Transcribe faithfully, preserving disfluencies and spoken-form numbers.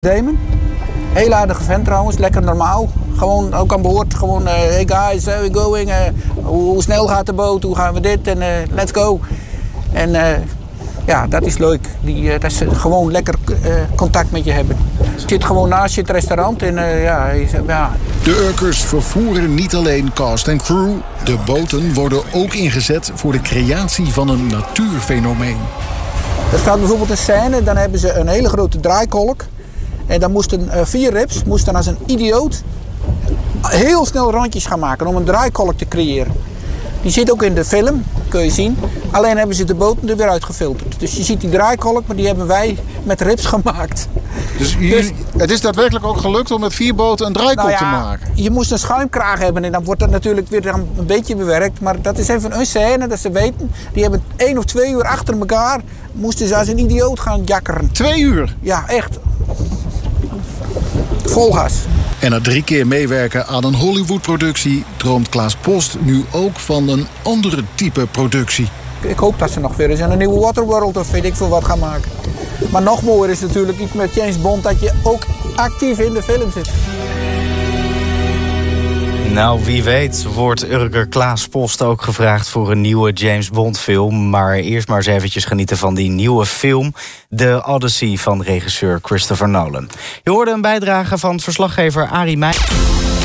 Damon. Heel aardige vent trouwens, lekker normaal. Gewoon ook aan boord, gewoon, uh, hey guys, how we going? Uh, hoe, hoe snel gaat de boot? Hoe gaan we dit? En uh, let's go. En uh, ja, dat is leuk. Die, uh, dat ze gewoon lekker uh, contact met je hebben. Je zit gewoon naast je het restaurant en uh, ja, ja. De Urkers vervoeren niet alleen cast en crew. De boten worden ook ingezet voor de creatie van een natuurfenomeen. Er staat bijvoorbeeld een scène, dan hebben ze een hele grote draaikolk. En dan moesten uh, vier rips moesten als een idioot heel snel rondjes gaan maken om een draaikolk te creëren. Die zit ook in de film, kun je zien. Alleen hebben ze de boten er weer uitgefilterd. Dus je ziet die draaikolk, maar die hebben wij met rips gemaakt. Dus, jullie, dus het is daadwerkelijk ook gelukt om met vier boten een draaikolk nou ja, te maken? Je moest een schuimkraag hebben en dan wordt dat natuurlijk weer een beetje bewerkt. Maar dat is even een scène, dat ze weten. Die hebben één of twee uur achter elkaar, moesten ze als een idioot gaan jakkeren. Twee uur? Ja, echt. Vol gas. En na drie keer meewerken aan een Hollywood-productie droomt Klaas Post nu ook van een andere type productie. Ik hoop dat ze nog weer eens een nieuwe Waterworld of weet ik veel wat gaan maken. Maar nog mooier is natuurlijk iets met James Bond dat je ook actief in de film zit. Nou, wie weet wordt Urker Klaas Post ook gevraagd voor een nieuwe James Bond film. Maar eerst maar eens eventjes genieten van die nieuwe film, The Odyssey van regisseur Christopher Nolan. Je hoorde een bijdrage van verslaggever Arie Meij.